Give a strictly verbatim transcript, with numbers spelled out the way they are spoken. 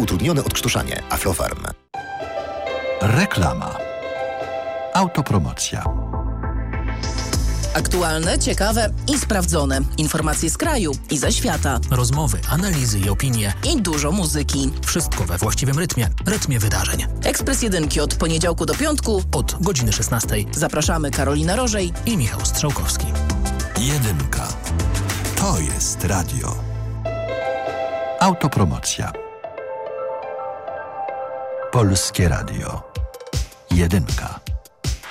Utrudnione odkrztuszanie. Aflofarm. Reklama. Autopromocja. Aktualne, ciekawe i sprawdzone. Informacje z kraju i ze świata. Rozmowy, analizy i opinie. I dużo muzyki. Wszystko we właściwym rytmie. Rytmie wydarzeń. Ekspres Jedynki od poniedziałku do piątku od godziny szesnastej. Zapraszamy Karolina Rożej i Michał Strzałkowski. Jedynka. To jest radio. Autopromocja. Polskie Radio. Jedynka.